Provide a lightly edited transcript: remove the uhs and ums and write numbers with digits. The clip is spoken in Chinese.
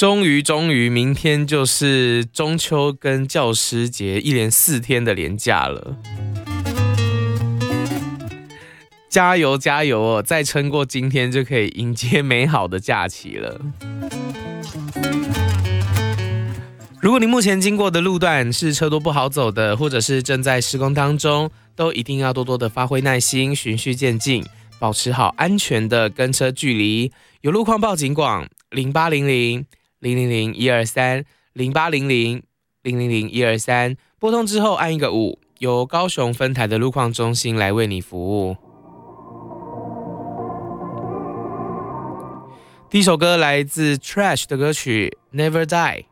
终于，明天就是中秋跟教师节一连4天的连假了。加油加油哦！再撑过今天就可以迎接美好的假期了。如果你目前经过的路段是车多不好走的，或者是正在施工当中，都一定要多多的发挥耐心，循序渐进，保持好安全的跟车距离。有路况报警广0800-000-123，0800-000-123，拨通之后按一个5，由高雄分台的路况中心来为你服务。第一首歌来自 Trash 的歌曲 Never Die。